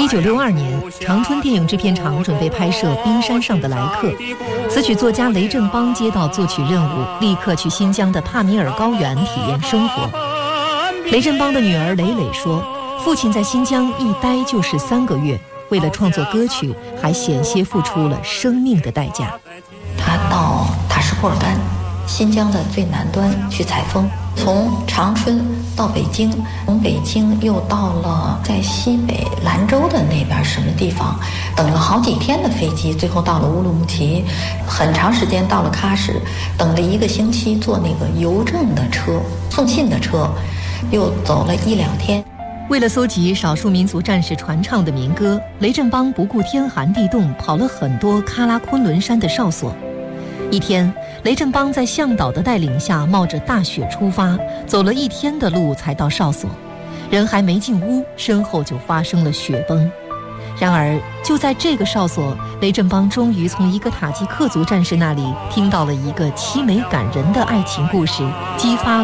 1962年，长春电影制片厂准备拍摄《冰山上的来客》，词曲作家雷振邦接到作曲任务，立刻去新疆的帕米尔高原体验生活。雷振邦的女儿蕾蕾说，父亲在新疆一待就是3个月，为了创作歌曲，还险些付出了生命的代价。 他到塔什库尔干，新疆的最南端去采风，从长春到北京，从北京又到了在西北兰州的那边什么地方，等了好几天的飞机，最后到了乌鲁木齐，很长时间到了喀什，等了1个星期，坐那个邮政的车，送信的车，又走了1-2天。 为了搜集少数民族战士传唱的民歌，雷振邦不顾天寒地冻，跑了很多喀拉昆仑山的哨所。一天，雷振邦在向导的带领下冒着大雪出发，走了1天的路才到哨所。人还没进屋，身后就发生了雪崩。然而就在这个哨所，雷振邦终于从一个塔吉克族战士那里听到了一个凄美感人的爱情故事，激发了